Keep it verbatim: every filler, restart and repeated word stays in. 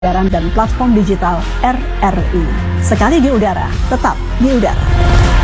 siaran dan platform digital R R I. Sekali di udara, tetap di udara.